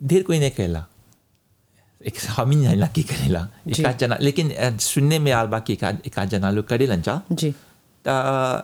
ढेर कोई नहीं कहला, एक हम ही नहीं की करेला जी। एक जना, लेकिन सुनने में आल बा कि एक जना लोग करेलन जा। जी ता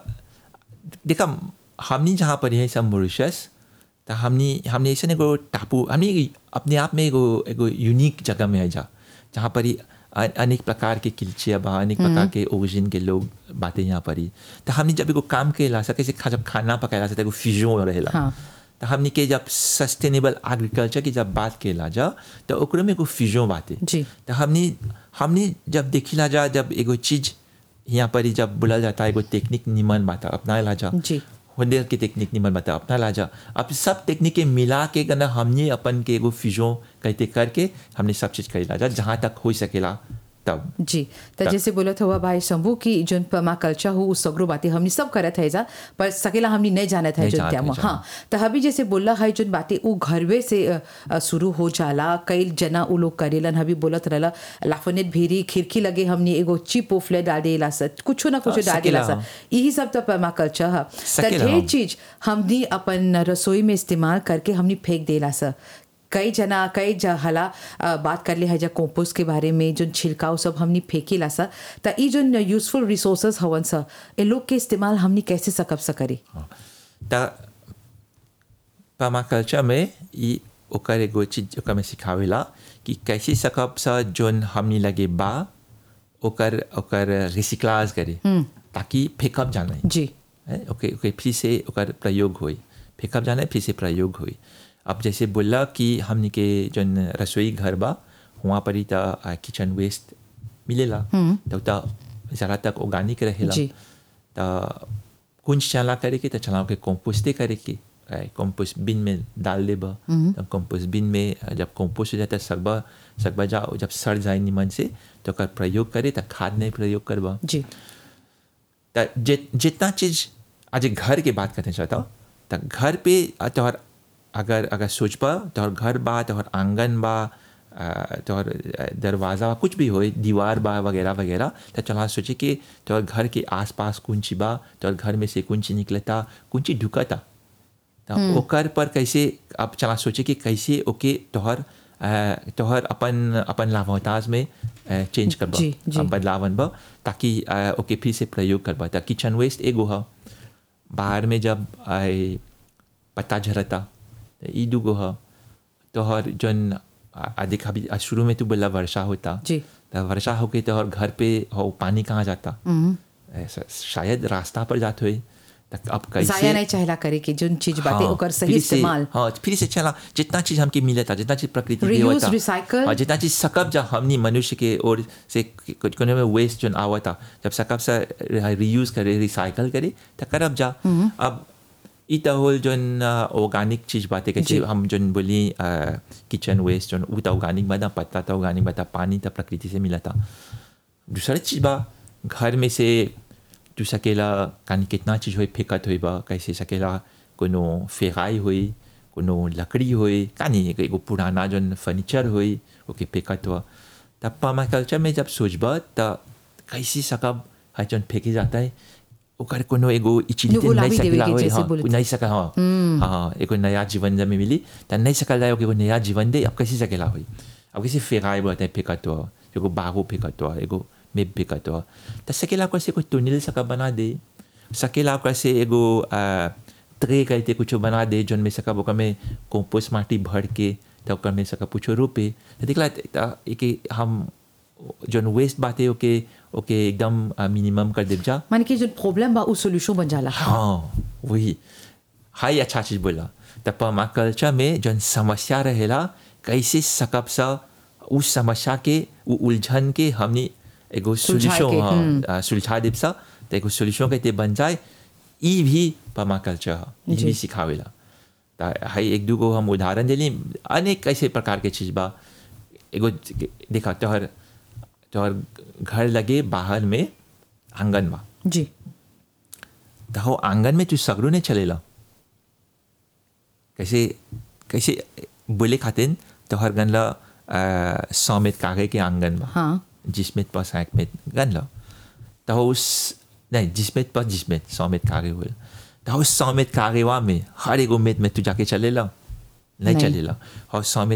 देखा हमनी जहाँ पर है सब मॉरिशस, ता हमनी ऐसे एगो टापू, हमनी अपने आप में एगो यूनिक जगह में है जा, जहाँ पर ही अनेक प्रकार के किल्चे बा, अनेक प्रकार के ओरिजिन के लोग बातें यहाँ पर ही। तो हमने जब एगो काम के ला सके, जब खाना पकाला सकते एगो फ्यूजन रहेला। हाँ। तो हमने के जब सस्टेनेबल एग्रीकल्चर की जब बात के ला जा, तो ओकरे में एगो फ्यूजन बातें। जी। तो हमने जब देखिला जा, जब एगो चीज यहाँ पर ही जब बोला जाता है एगो टेक्निक निमन बाता अपना ला जा, जी होंडे की टेक्निक निमन बाता अपना ला जा, अब सब टेक्निक के मिला के गना हमने अपन के एगो फ्यूजन कहते करके हमने सब चीज कर ला जा जहाँ तक हो सकेला तब। जी। तो जैसे बोलत हुआ भाई शंभू की जोन पमा कल्चर हो उस सगरो बातें हमनी सब करत है जा, पर सकेला हमनी नहीं जानत है नहीं जोन जानत त्यामा। है, हाँ। तो अभी जैसे बोला है जोन बातें वो घरवे से शुरू हो जाला, कई जना वो लोग करेलन। अभी बोलत रहला लाफनेट भेरी खिड़की लगे हमनी एगो चिप ओफले डाल देला सा, कुछ ना कुछ डाल देला सा, यही सब तो पमा कल्चर है। तो ढेर चीज हमनी अपन रसोई में इस्तेमाल करके हमनी फेंक देला सा। कई हला बात कर ले है जा कंपोस्ट के बारे में, जो छिलकाव सब हमनी फेंकेला सा। तो ई जो यूजफुल रिसोर्सेस हवन सा, ए लोग के इस्तेमाल हमनी कैसे सकब सा करी? ता पर्माकल्चर में ई ओकर एगो चीज ओकर में सिखावेला कि कैसे सकब सा जोन हमनी लगे बा ओकर रिसाइक्लाज करे, ताकि फेंकब जाना जी। ओके फिर से ओकर प्रयोग होई, फेंकब जाना फिर से प्रयोग होई। अब जैसे बोला कि हमनी के जोन रसोई घर बा वहाँ पर ही किचन वेस्ट मिलेला, तो ज़्यादा तक ऑर्गेनिक रहेला। तो कुछ चला करे के तो चला के कंपोस्टे करे के कंपोस्ट बिन में डाल देबा। तो कंपोस्ट बिन में जब कंपोस्ट हो जाता है सकबा जाओ, जब सड़ जाए निमन से तो कर प्रयोग करे, तो खाद नहीं प्रयोग करबा। जी। तो जितना चीज़ आज घर के बात करना चाहता हूँ, तो घर पे तोहर अगर सोचबा तोहर घर बा, तोहर आंगन बा, तोहर दरवाज़ा कुछ भी हो, दीवार बा वगैरह वगैरह, तो चला सोचे कि तोहर घर के आसपास कुंची बा, तोहर घर में से कुंची निकलता, कुंची ढुकता, तो ओकर पर कैसे अब चला सोचे कि कैसे ओके तोहर अपन लाभवताज में चेंज करबा, बदलावन बा, ताकि ओके फिर से प्रयोग करबा। तो किचन वेस्ट एगो है, बाहर में जब पत्ता झरता ई दुगो है, तोहर जन देखा भी शुरू में तो बोला वर्षा होता जी। तो वर्षा होके तोहर घर पे हो पानी कहाँ जाता, शायद रास्ता पर जाते हुए, अब कैसे जाया नहीं चाहला करे कि जोन चीज बातें ओकर सही इस्तेमाल। हाँ फिर से चला जितना चीज हमके मिलता, जितना चीज प्रकृति रीयूज रिसाइकल, जितना चीज सकब जा हमनी मनुष्य के ओर से कोने में वेस्ट जोन आवता, जब सकब से रीयूज करे रिसाइकल करे तो करब जा। अब इता होल जोन ऑर्गेनिक चीज बातें कैसे हम जोन बोली किचन वेस्ट जोन वो तो ऑर्गेनिक बता, पत्ता तो ऑर्गेनिक बता, पानी तो प्रकृति से मिला था। दूसरा चीज बा घर में से तू सकेला कानी कितना चीज हुई फेंकत हुई बा, कैसे सकेला कोनो फेराई हुई, कोनो लकड़ी हुई, कानी एगो पुराना जोन फर्नीचर हुई ओके फेंकत हुआ। तब पर्माकल्चर में जब सोचबा तो कैसे सकब हर जोन फेंके जाता है ओकर कोनो एगो इचिलिते नहीं सकेला होई, हाँ नहीं सका, हाँ एगो नया जीवन जब मिली तो नहीं सकल जाए एगो नया जीवन दे। अब कैसे सकेला होई, अब कैसे फेराई बोलते हैं फेंकत हुआ, एगो बागो फेंकत हुआ, एगो में फेंकत हुआ, तो सकेला कैसे कोई टुनिल सका बना दे, सकेला कैसे एगो ट्रे कहते कुछ बना दे जोन में सका ओकर में कंपोस्ट माटी भर के तो ओकर में सका कुछ रोपे। तो देखला एक हम जोन वेस्ट बातें ओके एकदम मिनिमम कर देव जा, माने कि जो प्रॉब्लम बा उस सॉल्यूशन बन जाला। हाँ वही हाई अच्छा चीज बोला। तो पर्माकल्चर में जोन समस्या रहेला कैसे सकब सा उस समस्या के उलझन के हमने एगो सोल्यूशन सुलझा देव सा, तो एगो सोल्यूशन कहते बन जाए, ई भी पर्माकल्चर ई भी सिखावेला। तो हाई एक दूगो हम उदाहरण दिली, अनेक ऐसे प्रकार के चीज बा। एगो देखा तोहर घर लगे बाहर में आंगन बा जी, तो हो आंगन में तू सगरू नहीं चलेला, कैसे बोले खातिर तोहर गन ला 100 मीटर कागे के आंगन बा, हाँ 10 मीटर पर 5 मीटर गन ला, तो उस नहीं 10 मीटर पर 10 मीटर 100 मीटर कागे हुए, तो उस 100 मीटर कागे में हर एगो मीटर में तू जाके चलेला नहीं चलेला, और 100